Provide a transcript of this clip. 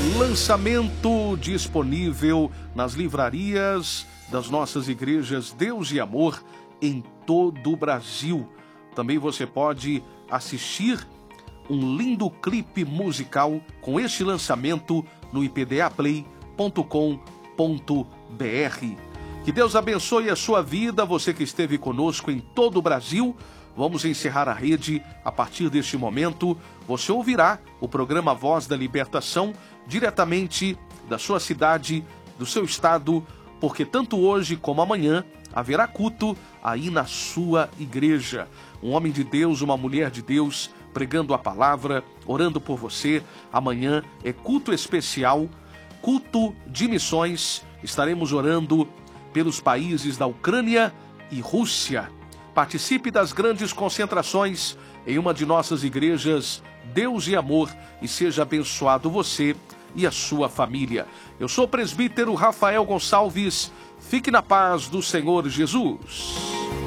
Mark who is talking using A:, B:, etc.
A: Lançamento disponível nas livrarias das nossas igrejas Deus e Amor em todo o Brasil. Também você pode assistir um lindo clipe musical com este lançamento no ipdaplay.com.br. Que Deus abençoe a sua vida, você que esteve conosco em todo o Brasil. Vamos encerrar a rede a partir deste momento. Você ouvirá o programa Voz da Libertação diretamente da sua cidade, do seu estado, porque tanto hoje como amanhã haverá culto aí na sua igreja. Um homem de Deus, uma mulher de Deus, pregando a palavra, orando por você. Amanhã é culto especial, culto de missões. Estaremos orando pelos países da Ucrânia e Rússia. Participe das grandes concentrações em uma de nossas igrejas Deus e Amor e seja abençoado você e a sua família. Eu sou o presbítero Rafael Gonçalves. Fique na paz do Senhor Jesus.